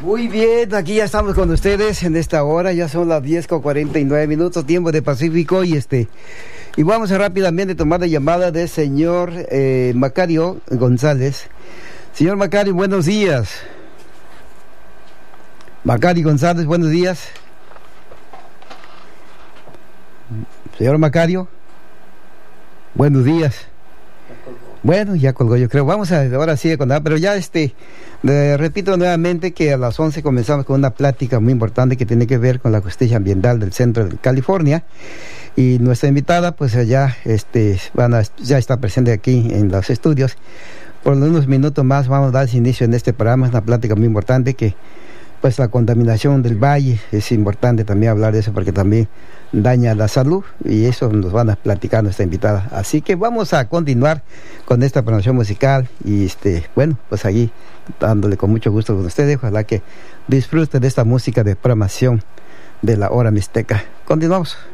Muy bien, aquí ya estamos con ustedes en esta hora, ya son las 10:49, tiempo de Pacífico, y vamos a rápidamente tomar la llamada del señor Macario González. Señor Macario, buenos días. Macario González, buenos días. Señor Macario, buenos días. Bueno, ya colgó, yo creo. Vamos a ahora sí a contar, pero ya repito nuevamente que a las 11 comenzamos con una plática muy importante que tiene que ver con la justicia ambiental del centro de California, y nuestra invitada pues ya está presente aquí en los estudios. Por unos minutos más vamos a dar inicio en este programa. Es una plática muy importante que pues la contaminación del valle, es importante también hablar de eso porque también daña la salud, y eso nos van a platicar nuestra invitada. Así que vamos a continuar con esta programación musical y bueno, pues allí dándole con mucho gusto con ustedes. Ojalá que disfruten de esta música de programación de la Hora Mixteca. Continuamos.